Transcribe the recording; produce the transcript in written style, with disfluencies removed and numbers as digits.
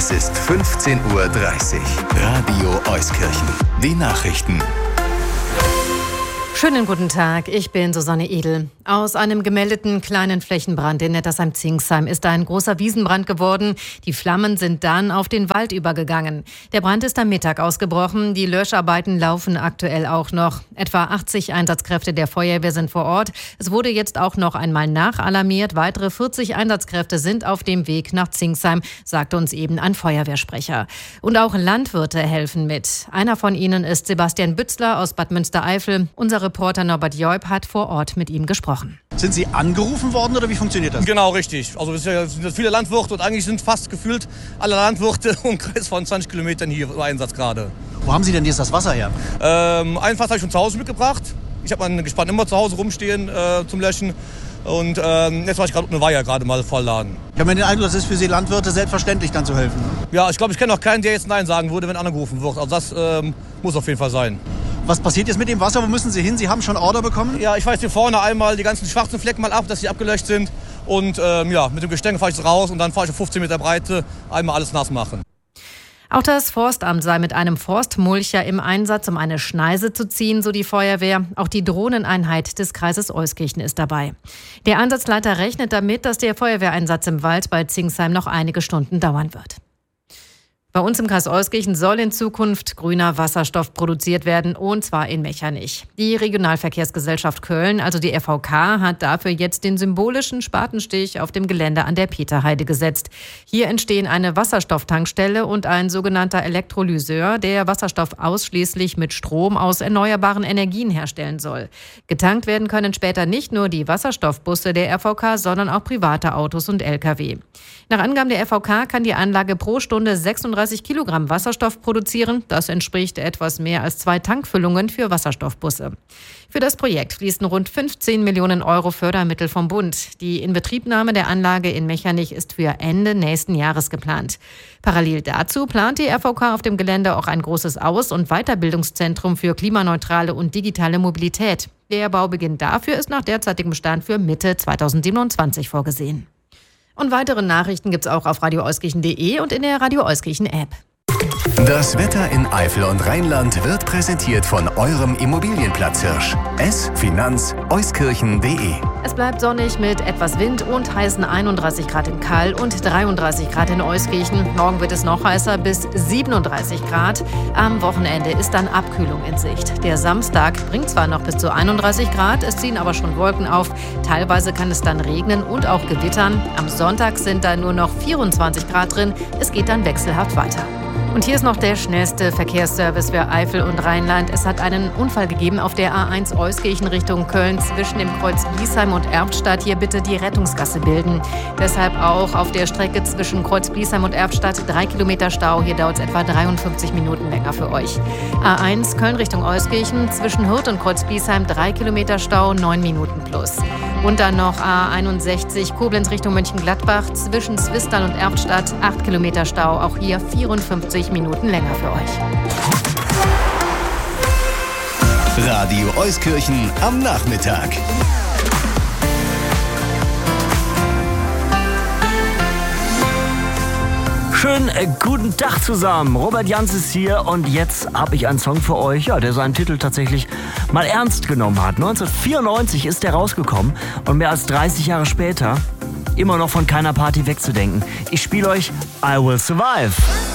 Es ist 15:30 Uhr. Radio Euskirchen. Die Nachrichten. Schönen guten Tag, ich bin Susanne Edel. Aus einem gemeldeten kleinen Flächenbrand in Nettersheim-Zingsheim ist ein großer Wiesenbrand geworden. Die Flammen sind dann auf den Wald übergegangen. Der Brand ist am Mittag ausgebrochen. Die Löscharbeiten laufen aktuell auch noch. Etwa 80 Einsatzkräfte der Feuerwehr sind vor Ort. Es wurde jetzt auch noch einmal nachalarmiert. Weitere 40 Einsatzkräfte sind auf dem Weg nach Zingsheim, sagte uns eben ein Feuerwehrsprecher. Und auch Landwirte helfen mit. Einer von ihnen ist Sebastian Bützler aus Bad Münstereifel. Unser Reporter Norbert Joib hat vor Ort mit ihm gesprochen. Sind Sie angerufen worden oder wie funktioniert das? Genau, richtig. Also es sind viele Landwirte und eigentlich sind fast gefühlt alle Landwirte im Kreis von 20 Kilometern hier im Einsatz gerade. Wo haben Sie denn jetzt das Wasser her? Ein Fass habe ich schon zu Hause mitgebracht. Ich habe mein Gespann immer zu Hause rumstehen zum Löschen. Und jetzt war ich gerade eine Weiher gerade mal vollladen. Ich habe mir den Eindruck, das ist für Sie Landwirte selbstverständlich, dann zu helfen. Ja, ich glaube, ich kenne auch keinen, der jetzt Nein sagen würde, wenn angerufen wird. Also das muss auf jeden Fall sein. Was passiert jetzt mit dem Wasser? Wo müssen Sie hin? Sie haben schon Order bekommen? Ja, ich fahre jetzt hier vorne einmal die ganzen schwarzen Flecken mal ab, dass sie abgelöscht sind. Und mit dem Gestänge fahre ich raus und dann fahre ich auf 15 Meter Breite einmal alles nass machen. Auch das Forstamt sei mit einem Forstmulcher im Einsatz, um eine Schneise zu ziehen, so die Feuerwehr. Auch die Drohneneinheit des Kreises Euskirchen ist dabei. Der Einsatzleiter rechnet damit, dass der Feuerwehreinsatz im Wald bei Zingsheim noch einige Stunden dauern wird. Bei uns im Kreis Euskirchen soll in Zukunft grüner Wasserstoff produziert werden, und zwar in Mechernich. Die Regionalverkehrsgesellschaft Köln, also die RVK, hat dafür jetzt den symbolischen Spatenstich auf dem Gelände an der Peterheide gesetzt. Hier entstehen eine Wasserstofftankstelle und ein sogenannter Elektrolyseur, der Wasserstoff ausschließlich mit Strom aus erneuerbaren Energien herstellen soll. Getankt werden können später nicht nur die Wasserstoffbusse der RVK, sondern auch private Autos und Lkw. Nach Angaben der RVK kann die Anlage pro Stunde 36 Kilogramm Wasserstoff produzieren. Das entspricht etwas mehr als 2 Tankfüllungen für Wasserstoffbusse. Für das Projekt fließen rund 15 Millionen Euro Fördermittel vom Bund. Die Inbetriebnahme der Anlage in Mechernich ist für Ende nächsten Jahres geplant. Parallel dazu plant die RVK auf dem Gelände auch ein großes Aus- und Weiterbildungszentrum für klimaneutrale und digitale Mobilität. Der Baubeginn dafür ist nach derzeitigem Stand für Mitte 2027 vorgesehen. Und weitere Nachrichten gibt's auch auf radioeuskirchen.de und in der Radio Euskirchen App. Das Wetter in Eifel und Rheinland wird präsentiert von eurem Immobilienplatzhirsch. Finanz-euskirchen.de. Es bleibt sonnig mit etwas Wind und heißen 31 Grad in Kall und 33 Grad in Euskirchen. Morgen wird es noch heißer bis 37 Grad. Am Wochenende ist dann Abkühlung in Sicht. Der Samstag bringt zwar noch bis zu 31 Grad, es ziehen aber schon Wolken auf. Teilweise kann es dann regnen und auch gewittern. Am Sonntag sind da nur noch 24 Grad drin. Es geht dann wechselhaft weiter. Und hier ist noch der schnellste Verkehrsservice für Eifel und Rheinland. Es hat einen Unfall gegeben auf der A1 Euskirchen Richtung Köln zwischen dem Kreuz Bliesheim und Erftstadt. Hier bitte die Rettungsgasse bilden. Deshalb auch auf der Strecke zwischen Kreuz Bliesheim und Erftstadt 3 Kilometer Stau. Hier dauert es etwa 53 Minuten länger für euch. A1 Köln Richtung Euskirchen zwischen Hürth und Kreuz Bliesheim 3 Kilometer Stau, 9 Minuten plus. Und dann noch A61 Koblenz Richtung Mönchengladbach zwischen Swistern und Erftstadt 8 Kilometer Stau. Auch hier 54 Minuten länger für euch. Radio Euskirchen am Nachmittag. Schönen guten Tag zusammen. Robert Jans ist hier und jetzt habe ich einen Song für euch, der seinen Titel tatsächlich mal ernst genommen hat. 1994 ist der rausgekommen und mehr als 30 Jahre später immer noch von keiner Party wegzudenken. Ich spiele euch I Will Survive.